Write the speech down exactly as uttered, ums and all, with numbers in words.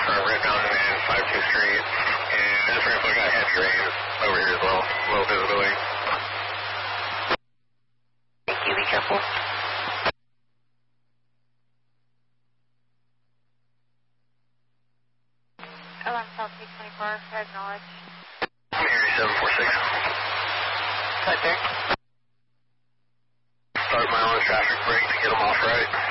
from Red Mountain and five two Street. And this rainfall got heavy rain over here as well. Low visibility. Thank you. Be careful. Alarm South eight twenty-four, acknowledge. Mary seven four six. Cut there. Start mile on traffic brake to get them off right.